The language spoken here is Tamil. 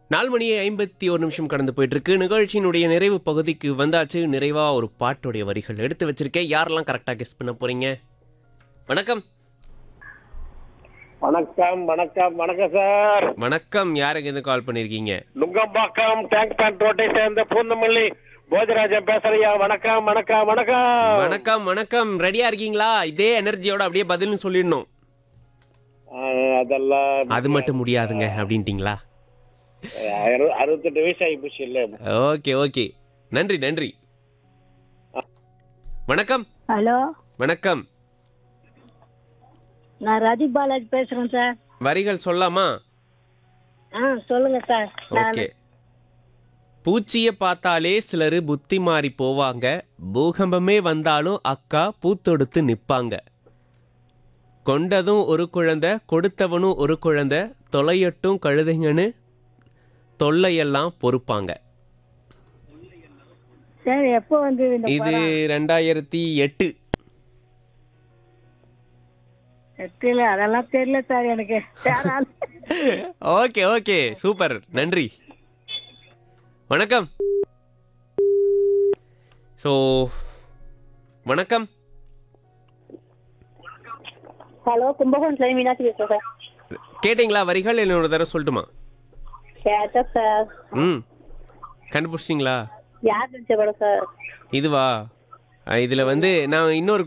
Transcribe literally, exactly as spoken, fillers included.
நாலு மணி ஐம்பத்தி ஒரு நிமிஷம் கடந்து போயிட்டு இருக்கு. நிகழ்ச்சியினுடைய நிறைவு பகுதிக்கு வந்தாச்சு. நிறைவா ஒரு பாட்டுடைய வரிகள் எடுத்து வச்சிருக்கேன். யாரெல்லாம் கரெக்டா கெஸ் பண்ண போறீங்க? வணக்கம். வணக்கம் வணக்கம் வணக்கம் சார். வணக்கம். யாருக்கு எது கால் பண்ணிருக்கீங்க? நுங்கம்பாக்கம் டேங்க் பேண்ட் ரோட்டை சேர்ந்த பூந்தமல்லி போஜராஜன் பேசுறியா? வணக்கம் வணக்கம் வணக்கம் வணக்கம் வணக்கம். ரெடியா இருக்கீங்களா? இதே எனர்ஜியோட அப்படியே பதில்னு சொல்லிடணும். ஆ, அதெல்லாம் அது மட்டும் முடியாதுங்க அப்படின்ட்டீங்களா? அறு- அறுபத்தெட்டு வயசு ஆகி போச்சு இல்ல. Okay okay. நன்றி நன்றி. வணக்கம். ஹலோ, வணக்கம். நான் ரதி பாலாஜி பேசுறேன் சார். வரிகள் சொல்லாமா? ஆ சொல்லுங்க சார். நான் ஓகே. பூச்சிய பார்த்தாலே சிலரு புத்தி மாறி போவாங்க. பூகம்பமே வந்தாலும் அக்கா பூத்தொடுத்து நிப்பாங்க. கொண்டதும் ஒரு குழந்தை, கொடுத்தவனும் ஒரு குழந்தை, தொலையட்டும் கழுதைங்கன்னு தொல்லையெல்லாம் பொறுப்பாங்க. சார் எப்போ வந்து இந்த இது படம்? ரெண்டாயிரத்தி எட்டு. தெரியல, அதெல்லாம் தெரியல சார் எனக்கு. வேற ஆள். Okay okay super. நன்றி. வணக்கம். ஸோ வணக்கம். ஹலோ, கும்பகோணத்துல மீனாட்சி பேசுறேன் சார். கேட்டிங்களா வரிகள்? என்னோட தடவை சொல்லட்டுமா? கேட்டேன் சார். ம் கண்டுபிடிச்சிங்களா? யார் நடிச்ச படம் சார்? இதுவா? இதில் வந்து நான் இன்னொரு